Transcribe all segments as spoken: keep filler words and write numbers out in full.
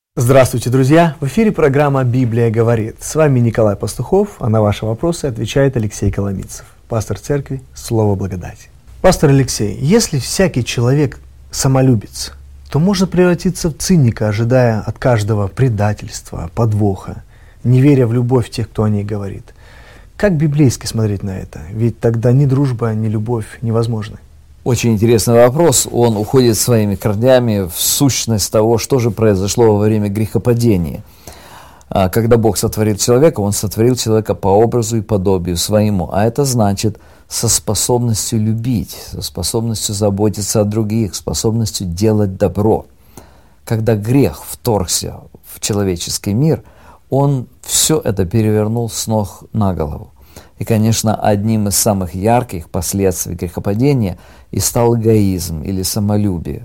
Здравствуйте, друзья! В эфире программа «Библия говорит». С вами Николай Пастухов, а на ваши вопросы отвечает Алексей Коломийцев, пастор церкви «Слово благодати». Пастор Алексей, если всякий человек самолюбец, то можно превратиться в циника, ожидая от каждого предательства, подвоха, не веря в любовь тех, кто о ней говорит. Как библейски смотреть на это? Ведь тогда ни дружба, ни любовь невозможны. Очень интересный вопрос. Он уходит своими корнями в сущность того, что же произошло во время грехопадения. Когда Бог сотворил человека, Он сотворил человека по образу и подобию своему. А это значит со способностью любить, со способностью заботиться о других, способностью делать добро. Когда грех вторгся в человеческий мир, он все это перевернул с ног на голову. И, конечно, одним из самых ярких последствий грехопадения и стал эгоизм или самолюбие.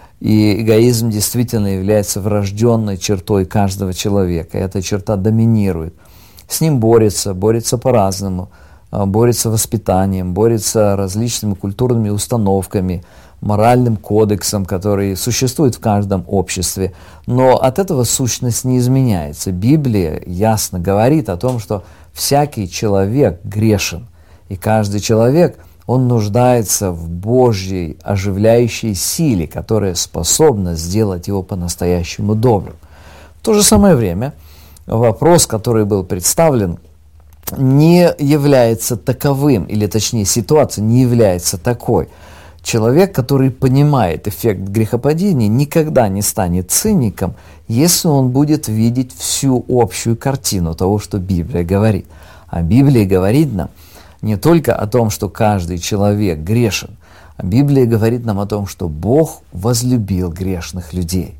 И эгоизм действительно является врожденной чертой каждого человека. И эта черта доминирует. С ним борется, борется по-разному, борется воспитанием, борется различными культурными установками, моральным кодексом, который существует в каждом обществе. Но от этого сущность не изменяется. Библия ясно говорит о том, что всякий человек грешен, и каждый человек, он нуждается в Божьей оживляющей силе, которая способна сделать его по-настоящему добрым. В то же самое время вопрос, который был представлен, не является таковым, или точнее ситуация не является такой. Человек, который понимает эффект грехопадения, никогда не станет циником, если он будет видеть всю общую картину того, что Библия говорит. А Библия говорит нам не только о том, что каждый человек грешен, а Библия говорит нам о том, что Бог возлюбил грешных людей.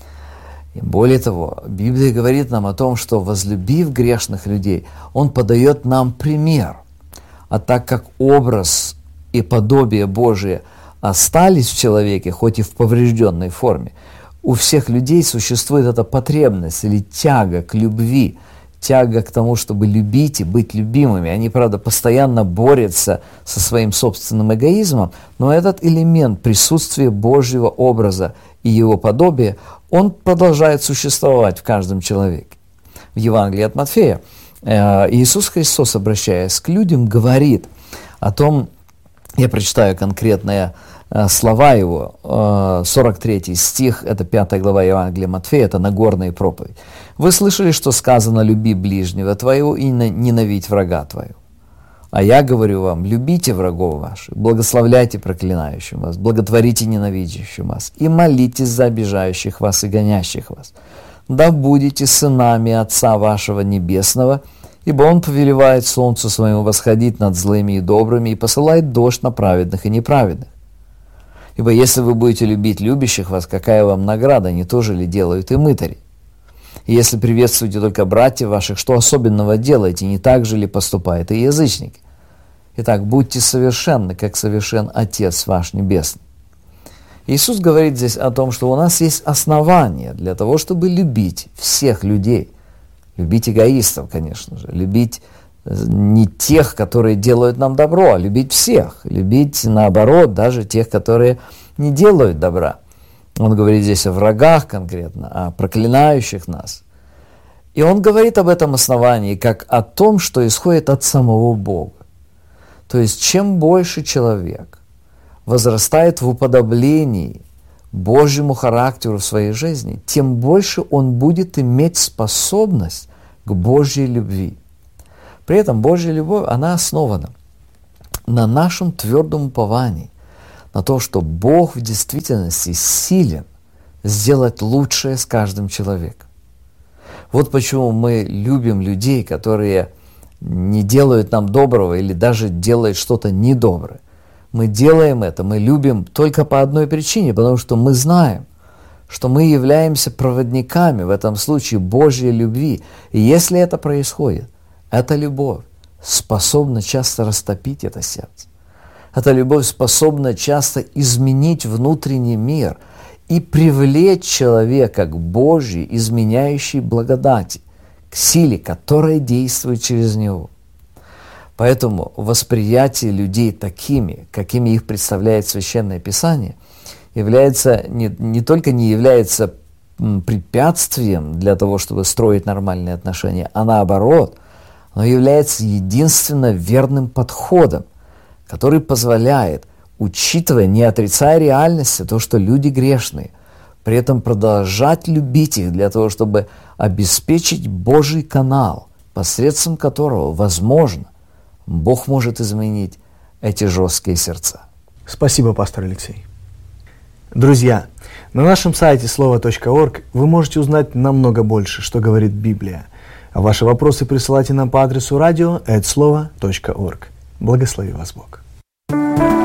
И более того, Библия говорит нам о том, что, возлюбив грешных людей, Он подает нам пример. А так как образ и подобие Божие остались в человеке, хоть и в поврежденной форме, у всех людей существует эта потребность или тяга к любви, тяга к тому, чтобы любить и быть любимыми. Они, правда, постоянно борются со своим собственным эгоизмом, но этот элемент присутствия Божьего образа и его подобия, он продолжает существовать в каждом человеке. В Евангелии от Матфея Иисус Христос, обращаясь к людям, говорит о том, я прочитаю конкретные слова Его, сорок третий стих, это пятая глава Евангелия Матфея, это Нагорная проповедь. «Вы слышали, что сказано: люби ближнего твоего и ненавидь врага твоего. А я говорю вам: любите врагов ваших, благословляйте проклинающим вас, благотворите ненавидящим вас, и молитесь за обижающих вас и гонящих вас. Да будете сынами Отца вашего Небесного, ибо Он повелевает солнцу своему восходить над злыми и добрыми и посылает дождь на праведных и неправедных. Ибо если вы будете любить любящих вас, какая вам награда, не то же ли делают и мытари? И если приветствуете только братьев ваших, что особенного делаете, не так же ли поступают и язычники? Итак, будьте совершенны, как совершен Отец ваш Небесный». Иисус говорит здесь о том, что у нас есть основания для того, чтобы любить всех людей. Любить эгоистов, конечно же, любить не тех, которые делают нам добро, а любить всех, любить, наоборот, даже тех, которые не делают добра. Он говорит здесь о врагах конкретно, о проклинающих нас. И он говорит об этом основании как о том, что исходит от самого Бога. То есть, чем больше человек возрастает в уподоблении Божьему характеру в своей жизни, тем больше он будет иметь способность к Божьей любви. При этом Божья любовь, она основана на нашем твердом уповании, на то, что Бог в действительности силен сделать лучшее с каждым человеком. Вот почему мы любим людей, которые не делают нам доброго или даже делают что-то недоброе. Мы делаем это, мы любим только по одной причине, потому что мы знаем, что мы являемся проводниками в этом случае Божьей любви. И если это происходит, эта любовь способна часто растопить это сердце. Эта любовь способна часто изменить внутренний мир и привлечь человека к Божьей изменяющей благодати, к силе, которая действует через него. Поэтому восприятие людей такими, какими их представляет Священное Писание, является, не, не только не является препятствием для того, чтобы строить нормальные отношения, а наоборот, оно является единственно верным подходом, который позволяет, учитывая, не отрицая реальности, то, что люди грешные, при этом продолжать любить их для того, чтобы обеспечить Божий канал, посредством которого, возможно, Бог может изменить эти жесткие сердца. Спасибо, пастор Алексей. Друзья, на нашем сайте слово точка орг вы можете узнать намного больше, что говорит Библия. А ваши вопросы присылайте нам по адресу радио эт слово точка орг. Благослови вас Бог.